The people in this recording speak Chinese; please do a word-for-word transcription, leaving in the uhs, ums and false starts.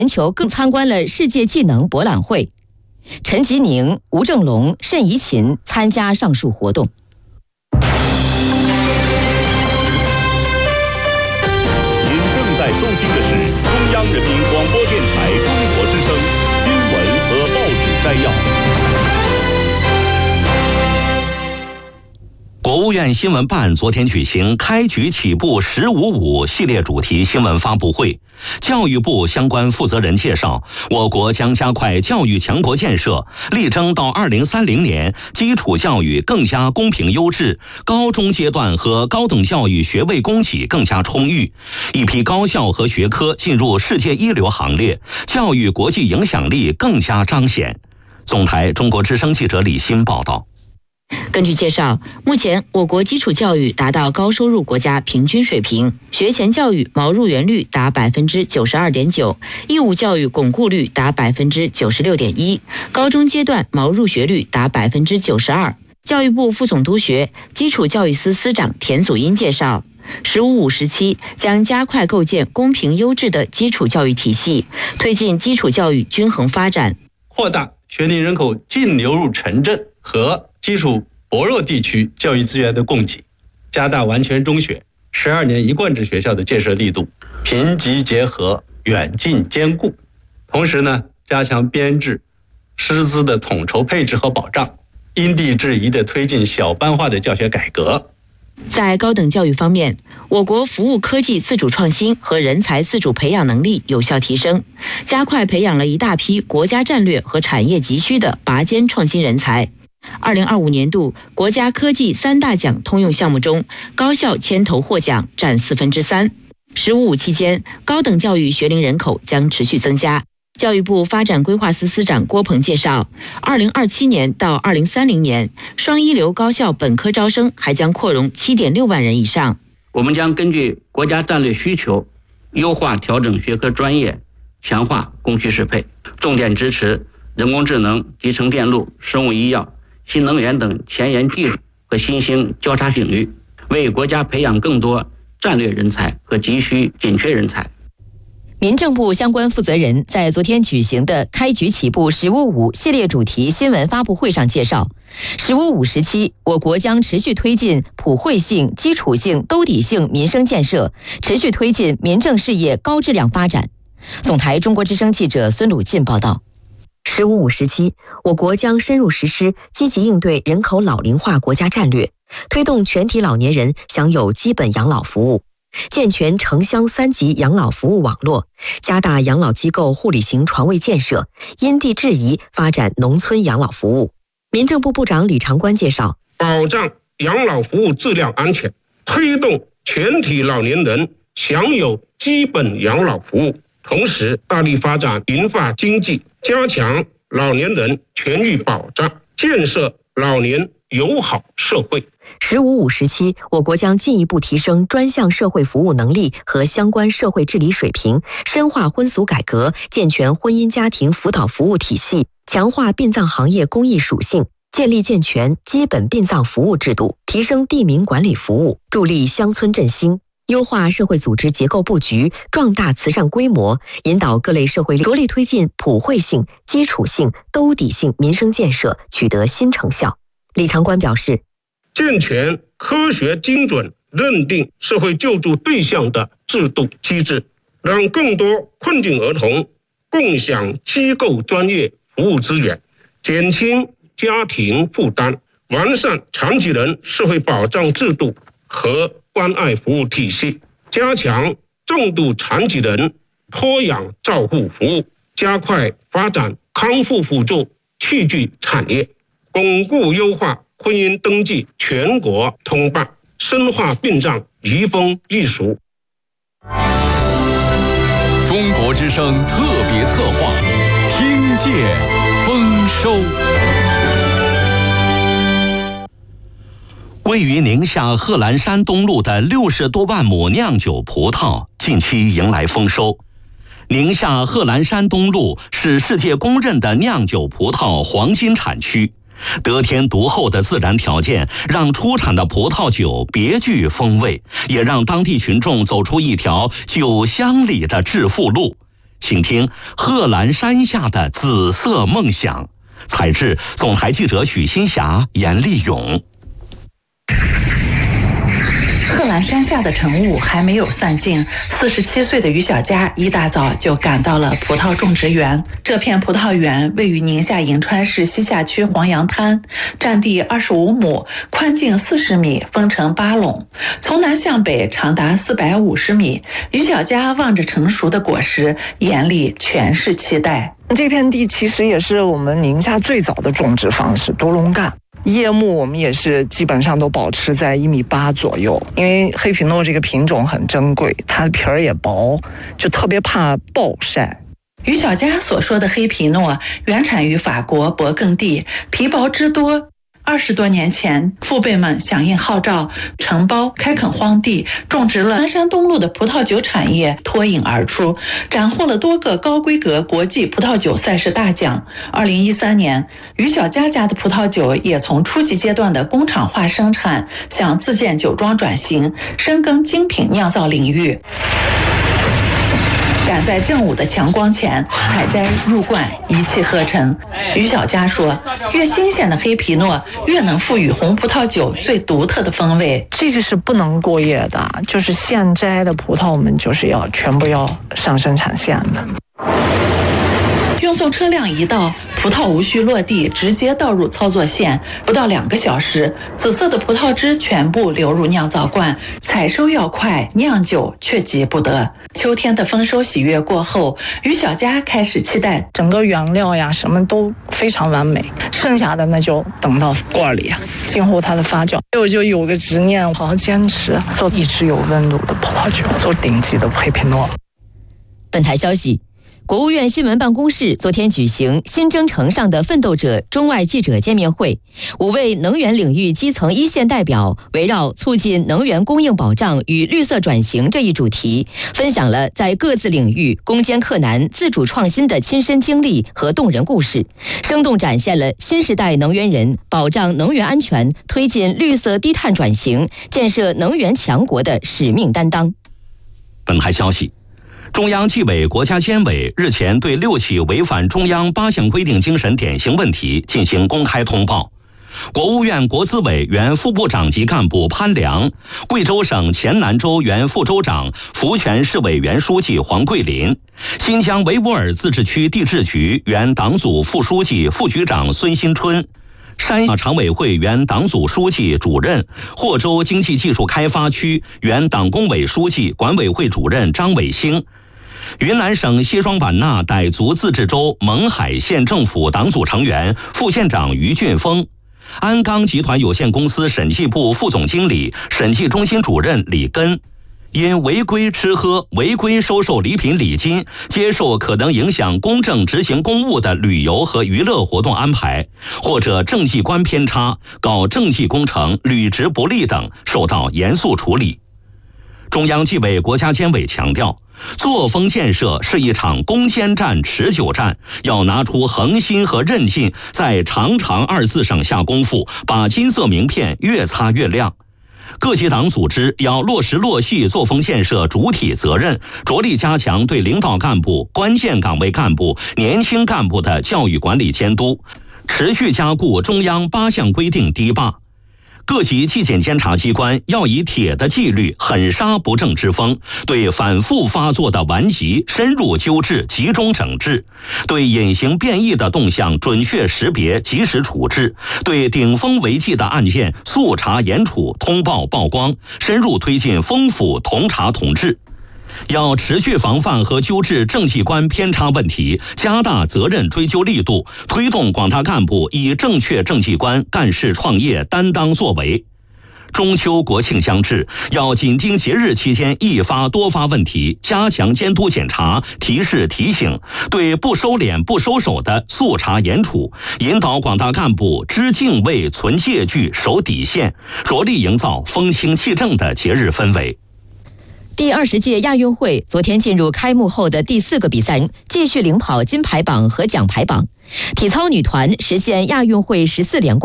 全球更参观了世界技能博览会。陈吉宁、吴正龙、慎怡琴参加上述活动。 您正在收听的是中央人民广播电台中国之声新闻和报纸摘要。 国务院新闻办昨天举行开局起步十五五系列主题新闻发布会，教育部相关负责人介绍，我国将加快教育强国建设，力争到二零三零年基础教育更加公平优质，高中阶段和高等教育学位供给更加充裕，一批高校和学科进入世界一流行列，教育国际影响力更加彰显。总台中国之声记者李欣报道。 根据介绍，目前我国基础教育达到高收入国家平均水平，学前教育毛入园率达百分之九十二点九，义务教育巩固率达百分之九十六点一，高中阶段毛入学率达百分之九十二。教育部副总督学基础教育司司长田祖荫介绍，十五五时期将加快构建公平优质的基础教育体系，推进基础教育均衡发展， 扩大学龄人口净流入城镇和基础薄弱地区教育资源的供给，加大完全中学、十二年一贯制学校的建设力度，贫瘠结合、远近兼顾。同时呢，加强编制、师资的统筹配置和保障，因地制宜地推进小班化的教学改革。 在高等教育方面，我国服务科技自主创新和人才自主培养能力有效提升，加快培养了一大批国家战略和产业急需的拔尖创新人才。二零二五年度国家科技三大奖通用项目中，高校牵头获奖占四分之三。十五五期间，高等教育学龄人口将持续增加。教育部发展规划司司长郭鹏介绍，二零二七年到二零三零年，双一流高校本科招生还将扩容七点六万人以上。 我们将根据国家战略需求，优化调整学科专业，强化供需适配，重点支持人工智能、集成电路、生物医药、新能源等前沿技术和新兴交叉领域，为国家培养更多战略人才和急需紧缺人才。 民政部相关负责人在昨天举行的开局起步十五五系列主题新闻发布会上介绍，十五五时期，我国将持续推进普惠性、基础性、兜底性民生建设，持续推进民政事业高质量发展。总台中国之声记者孙鲁进报道。 十五五时期，我国将深入实施积极应对人口老龄化国家战略，推动全体老年人享有基本养老服务，健全城乡三级养老服务网络，加大养老机构护理型床位建设，因地制宜发展农村养老服务。民政部部长李长官介绍， 保障养老服务质量安全，推动全体老年人享有基本养老服务，同时大力发展银发经济，加强老年人权益保障，建设老年友好社会。 十五五时期，我国将进一步提升专项社会服务能力和相关社会治理水平，深化婚俗改革，健全婚姻家庭辅导服务体系，强化殡葬行业公益属性，建立健全基本殡葬服务制度，提升地名管理服务，助力乡村振兴，优化社会组织结构布局，壮大慈善规模，引导各类社会着力推进普惠性、基础性、兜底性民生建设取得新成效。李长官表示， 健全科学精准认定社会救助对象的制度机制，让更多困境儿童共享机构专业服务资源，减轻家庭负担，完善残疾人社会保障制度和关爱服务体系，加强重度残疾人托养照护服务，加快发展康复辅助器具产业，巩固优化婚姻登记全国通办，深化殡葬移风易俗。 中国之声特别策划，听见丰收。 位于宁夏贺兰山东路的六十多万亩酿酒葡萄近期迎来丰收。宁夏贺兰山东路是世界公认的酿酒葡萄黄金产区，得天独厚的自然条件让出产的葡萄酒别具风味，也让当地群众走出一条酒乡里的致富路。 请听贺兰山下的紫色梦想。采制总台记者许新霞、严立勇。 贺兰山下的晨雾还没有散尽，四十七岁的于小佳一大早就赶到了葡萄种植园。这片葡萄园位于宁夏银川市西夏区黄杨滩，占地二十五亩，宽径四十米，分成八垄，从南向北长达四百五十米。于小佳望着成熟的果实，眼里全是期待。 这片地其实也是我们宁夏最早的种植方式，独龙干。叶木我们也是基本上都保持在一米八左右，因为黑皮诺这个品种很珍贵，它的皮儿也薄，就特别怕暴晒。 于小佳所说的黑皮诺原产于法国勃艮第，皮薄汁多。二十多年前，父辈们响应号召，承包开垦荒地，种植了南山东路的葡萄酒产业脱颖而出，斩获了多个高规格国际葡萄酒赛事大奖。二零一三年，于小佳家的葡萄酒也从初级阶段的工厂化生产向自建酒庄转型，深耕精品酿造领域。赶在正午的强光前采摘入罐，一气呵成。于小佳说，越新鲜的黑皮诺越能赋予红葡萄酒最独特的风味。 这个是不能过夜的，就是现摘的葡萄我们就是要全部要上生产线的。 运送车辆一到，葡萄无需落地，直接倒入操作线，不到两个小时，紫色的葡萄汁全部流入酿造罐。采收要快，酿酒却急不得。秋天的丰收喜悦过后，于小佳开始期待整个原料呀什么都非常完美，剩下的那就等到罐里，今后它的发酵。我就有个执念，好好坚持做一直有温度的葡萄酒，做顶级的黑皮诺。 本台消息，国务院新闻办公室昨天举行新征程上的奋斗者中外记者见面会，五位能源领域基层一线代表围绕促进能源供应保障与绿色转型这一主题，分享了在各自领域攻坚克难、自主创新的亲身经历和动人故事，生动展现了新时代能源人保障能源安全、推进绿色低碳转型、建设能源强国的使命担当。 本台消息，中央纪委国家监委日前对六起违反中央八项规定精神典型问题进行公开通报。国务院国资委原副部长级干部潘良，贵州省黔南州原副州长、福泉市委原书记黄桂林，新疆维吾尔自治区地质局原党组副书记、副局长孙新春，山西常委会原党组书记主任、霍州经济技术开发区原党工委书记、管委会主任张伟兴，云南省西双版纳傣族自治州勐海县政府党组成员、副县长于俊峰，鞍钢集团有限公司审计部副总经理、审计中心主任李根，因违规吃喝、违规收受礼品礼金、接受可能影响公正执行公务的旅游和娱乐活动安排，或者政绩观偏差、搞政绩工程、履职不力等，受到严肃处理。中央纪委国家监委强调，作风建设是一场攻坚战、持久战，要拿出恒心和韧劲，在长长二字上下功夫，把金色名片越擦越亮。各级党组织要落实落细作风建设主体责任，着力加强对领导干部、关键岗位干部、年轻干部的教育管理监督，持续加固中央八项规定堤坝。各级纪检监察机关要以铁的纪律狠杀不正之风，对反复发作的顽疾深入纠治、集中整治，对隐形变异的动向准确识别、及时处置，对顶风违纪的案件速查严处、通报曝光，深入推进风府同查同治。要持续防范和纠治政绩观偏差问题，加大责任追究力度，推动广大干部以正确政绩观干事创业、担当作为。中秋国庆将至，要紧盯节日期间易发多发问题，加强监督检查、提示提醒，对不收敛不收手的速查严处，引导广大干部知敬畏、存戒惧、守底线，着力营造风清气正的节日氛围。 第二十届亚运会昨天进入开幕后的第四个比赛，继续领跑金牌榜和奖牌榜。体操女团实现亚运会十四连冠。